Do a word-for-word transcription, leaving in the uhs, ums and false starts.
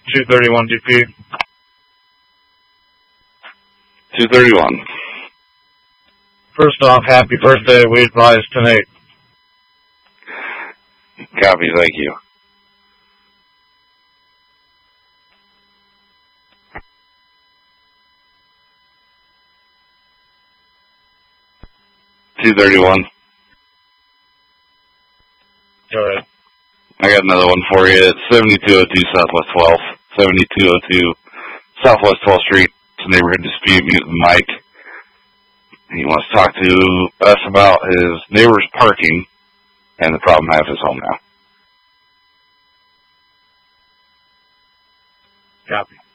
two thirty-one D P. two thirty-one. First off, happy birthday. We advise tonight. Copy, thank you. two thirty-one. Go ahead. I got another one for you. It's seventy-two oh two Southwest twelfth. seventy-two oh two Southwest twelfth Street. It's a neighborhood dispute. Mute Mike. He wants to talk to us about his neighbor's parking and the problem I have his home now. Copy.